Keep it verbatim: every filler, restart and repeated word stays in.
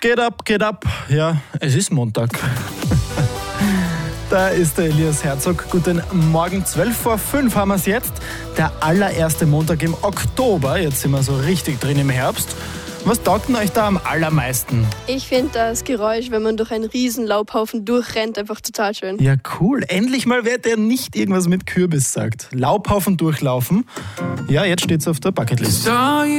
Geht ab, geht ab. Ja, es ist Montag. Da ist der Elias Herzog. Guten Morgen, zwölf vor fünf haben wir es jetzt. Der allererste Montag im Oktober. Jetzt sind wir so richtig drin im Herbst. Was taugt denn euch da am allermeisten? Ich finde das Geräusch, wenn man durch einen riesen Laubhaufen durchrennt, einfach total schön. Ja, cool. Endlich mal wer, der nicht irgendwas mit Kürbis sagt. Laubhaufen durchlaufen. Ja, jetzt steht's auf der Bucketlist.